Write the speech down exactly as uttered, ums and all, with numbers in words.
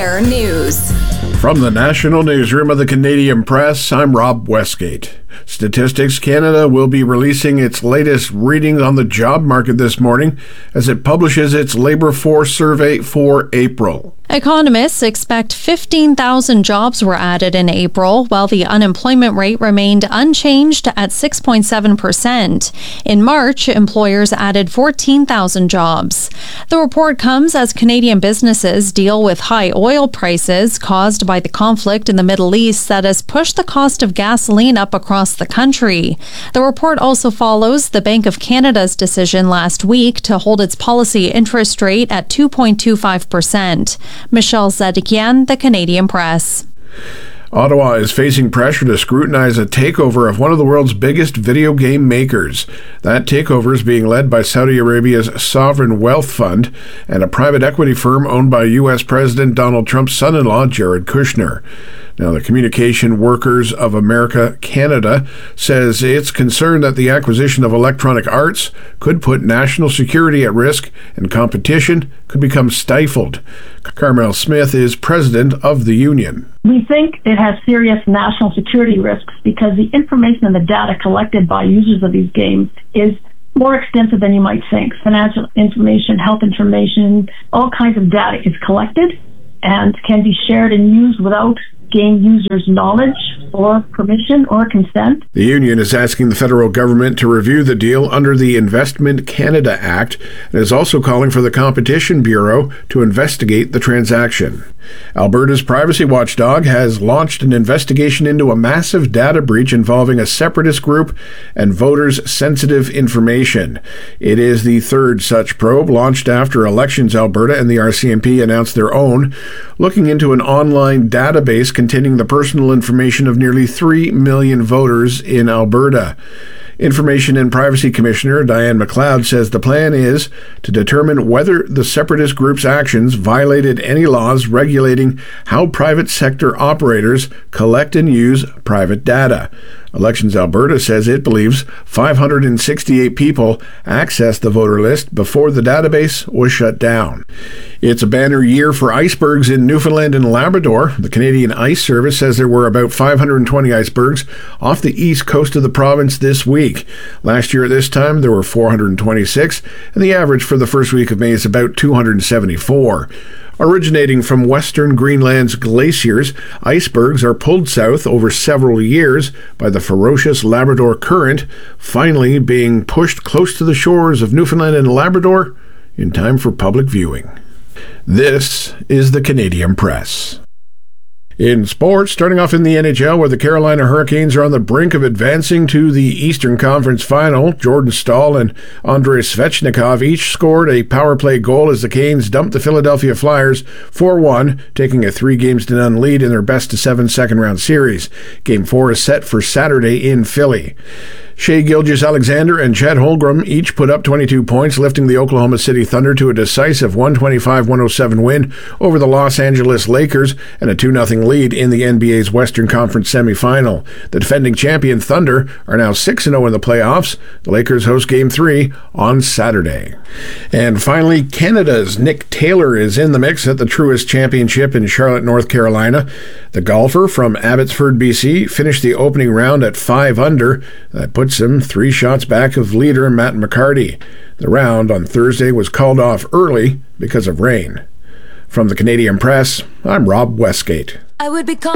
Air News. From the National Newsroom of the Canadian Press, I'm Rob Westgate. Statistics Canada will be releasing its latest readings on the job market this morning as it publishes its labor force survey for April. Economists expect fifteen thousand jobs were added in April, while the unemployment rate remained unchanged at six point seven percent. In March, employers added fourteen thousand jobs. The report comes as Canadian businesses deal with high oil prices caused by the conflict in the Middle East that has pushed the cost of gasoline up across the country. The report also follows the Bank of Canada's decision last week to hold its policy interest rate at two point two five percent. Michelle Zedekian, The Canadian Press. Ottawa is facing pressure to scrutinize a takeover of one of the world's biggest video game makers. That takeover is being led by Saudi Arabia's Sovereign Wealth Fund and a private equity firm owned by U S President Donald Trump's son-in-law, Jared Kushner. Now, the Communication Workers of America Canada says it's concerned that the acquisition of Electronic Arts could put national security at risk and competition could become stifled. Carmel Smith is president of the union. We think it has serious national security risks because the information and the data collected by users of these games is more extensive than you might think. Financial information, health information, all kinds of data is collected and can be shared and used without game users' knowledge or permission or consent. The union is asking the federal government to review the deal under the Investment Canada Act and is also calling for the Competition Bureau to investigate the transaction. Alberta's privacy watchdog has launched an investigation into a massive data breach involving a separatist group and voters' sensitive information. It is the third such probe launched after Elections Alberta and the R C M P announced their own, looking into an online database containing the personal information of nearly three million voters in Alberta. Information and Privacy Commissioner Diane McLeod says the plan is to determine whether the separatist group's actions violated any laws regulating how private sector operators collect and use private data. Elections Alberta says it believes five hundred sixty-eight people accessed the voter list before the database was shut down. It's a banner year for icebergs in Newfoundland and Labrador. The Canadian Ice Service says there were about five hundred twenty icebergs off the east coast of the province this week. Last year at this time, there were four hundred twenty-six, and the average for the first week of May is about two hundred seventy-four. Originating from western Greenland's glaciers, icebergs are pulled south over several years by the ferocious Labrador Current, finally being pushed close to the shores of Newfoundland and Labrador in time for public viewing. This is the Canadian Press. In sports, starting off in the N H L, where the Carolina Hurricanes are on the brink of advancing to the Eastern Conference Final, Jordan Staal and Andrei Svechnikov each scored a power play goal as the Canes dumped the Philadelphia Flyers four one, taking a three games to none lead in their best-of-seven second-round series. Game four is set for Saturday in Philly. Shai Gilgeous-Alexander and Chet Holmgren each put up twenty-two points, lifting the Oklahoma City Thunder to a decisive one twenty-five one oh seven win over the Los Angeles Lakers and a two nothing lead in the N B A's Western Conference semifinal. The defending champion Thunder are now six and oh in the playoffs. The Lakers host Game three on Saturday. And finally, Canada's Nick Taylor is in the mix at the Truist Championship in Charlotte, North Carolina. The golfer from Abbotsford, B C, finished the opening round at five under. That puts him three shots back of leader Matt McCarty. The round on Thursday was called off early because of rain. From the Canadian Press, I'm Rob Westgate. I would be